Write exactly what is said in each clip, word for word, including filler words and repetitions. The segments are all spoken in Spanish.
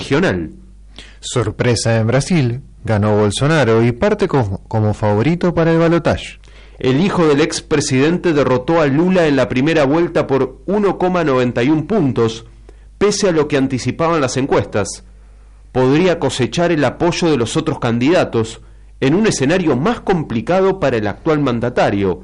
regional. Sorpresa en Brasil, ganó Bolsonaro y parte como, como favorito para el balotaje. El hijo del expresidente derrotó a Lula en la primera vuelta por uno coma noventa y uno puntos, pese a lo que anticipaban las encuestas. Podría cosechar el apoyo de los otros candidatos en un escenario más complicado para el actual mandatario.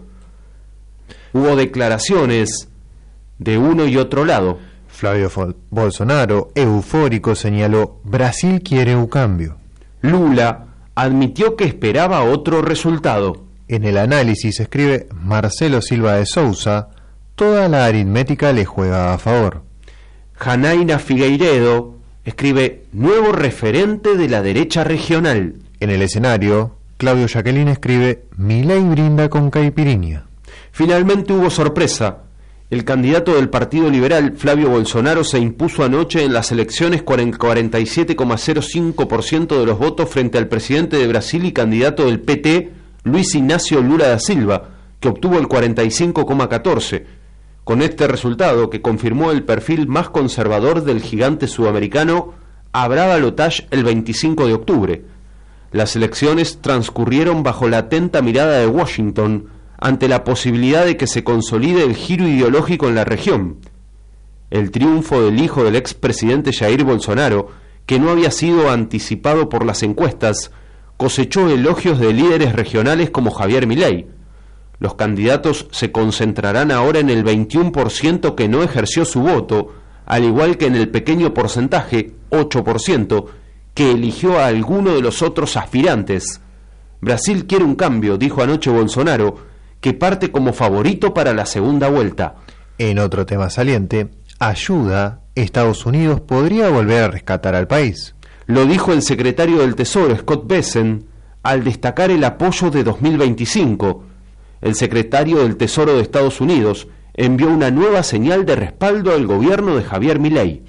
Hubo declaraciones de uno y otro lado. Flavio Bolsonaro, eufórico, señaló: Brasil quiere un cambio. Lula admitió que esperaba otro resultado. En el análisis escribe Marcelo Silva de Souza: toda la aritmética le juega a favor. Janaína Figueiredo escribe: nuevo referente de la derecha regional. En el escenario, Claudio Jacqueline escribe: Milei brinda con caipirinha. Finalmente hubo sorpresa. El candidato del Partido Liberal, Flavio Bolsonaro, se impuso anoche en las elecciones con el cuarenta y siete coma cero cinco por ciento de los votos frente al presidente de Brasil y candidato del P T, Luis Ignacio Lula da Silva, que obtuvo el cuarenta y cinco coma catorce por ciento. Con este resultado, que confirmó el perfil más conservador del gigante sudamericano, habrá balotaje el veinticinco de octubre. Las elecciones transcurrieron bajo la atenta mirada de Washington, ante la posibilidad de que se consolide el giro ideológico en la región. El triunfo del hijo del expresidente Jair Bolsonaro, que no había sido anticipado por las encuestas, cosechó elogios de líderes regionales como Javier Milei. Los candidatos se concentrarán ahora en el veintiuno por ciento que no ejerció su voto, al igual que en el pequeño porcentaje, ocho por ciento, que eligió a alguno de los otros aspirantes. Brasil quiere un cambio, dijo anoche Bolsonaro, que parte como favorito para la segunda vuelta. En otro tema saliente, ayuda, Estados Unidos podría volver a rescatar al país. Lo dijo el secretario del Tesoro, Scott Bessent, al destacar el apoyo de dos mil veinticinco. El secretario del Tesoro de Estados Unidos envió una nueva señal de respaldo al gobierno de Javier Milei.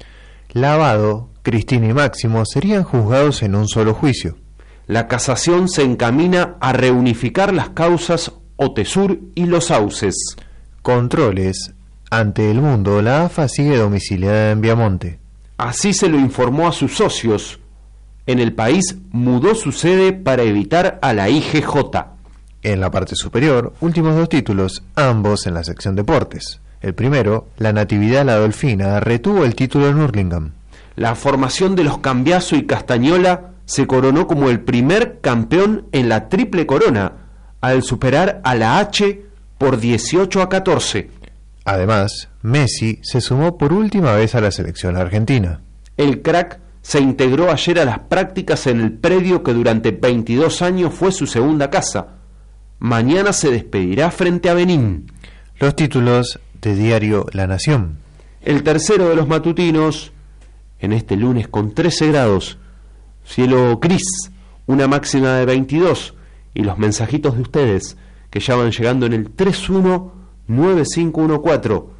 Lavado, Cristina y Máximo serían juzgados en un solo juicio. La casación se encamina a reunificar las causas Otesur y Los Sauces. Controles. Ante El Mundo, la A F A sigue domiciliada en Viamonte. Así se lo informó a sus socios. En el país mudó su sede para evitar a la I G J. En la parte superior, últimos dos títulos, ambos en la sección deportes. El primero, la Natividad La Dolfina, retuvo el título en Hurlingham. La formación de los Cambiaso y Castañola se coronó como el primer campeón en la triple corona, al superar a la H por dieciocho a catorce. Además, Messi se sumó por última vez a la selección argentina. El crack se integró ayer a las prácticas en el predio que durante veintidós años fue su segunda casa. Mañana se despedirá frente a Benín. Los títulos de diario La Nación. El tercero de los matutinos, en este lunes con trece grados, cielo gris, una máxima de veintidós, y los mensajitos de ustedes que ya van llegando en el tres uno nueve cinco uno cuatro,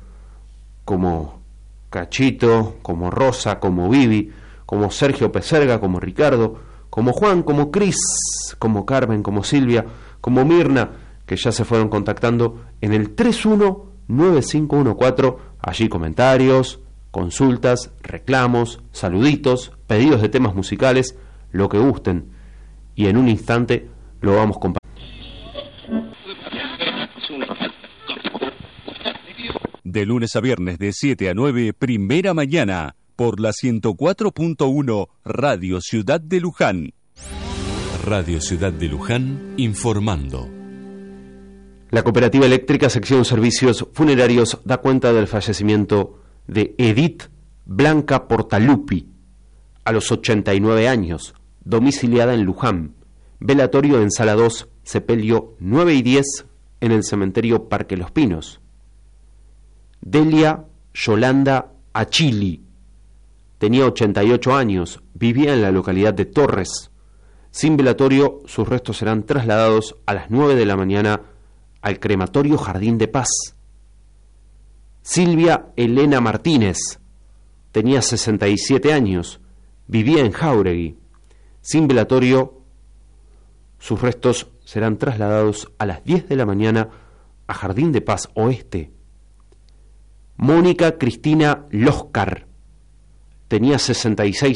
como Cachito, como Rosa, como Vivi, como Sergio Peserga, como Ricardo, como Juan, como Cris, como Carmen, como Silvia, como Mirna, que ya se fueron contactando en el tres uno nueve cinco uno cuatro. Allí comentarios, consultas, reclamos, saluditos, pedidos de temas musicales, lo que gusten, y en un instante lo vamos compartiendo. De lunes a viernes de siete a nueve, Primera Mañana, por la ciento cuatro punto uno Radio Ciudad de Luján. Radio Ciudad de Luján, informando. La Cooperativa Eléctrica Sección Servicios Funerarios da cuenta del fallecimiento de Edith Blanca Portalupi, a los ochenta y nueve años, domiciliada en Luján. Velatorio en Sala dos, sepelio nueve y diez, en el cementerio Parque Los Pinos. Delia Yolanda Achili, tenía ochenta y ocho años, vivía en la localidad de Torres. Sin velatorio, sus restos serán trasladados a las nueve de la mañana al crematorio Jardín de Paz. Silvia Elena Martínez, tenía sesenta y siete años, vivía en Jáuregui. Sin velatorio, sus restos serán trasladados a las diez de la mañana a Jardín de Paz Oeste. Mónica Cristina Loscar, tenía sesenta y seis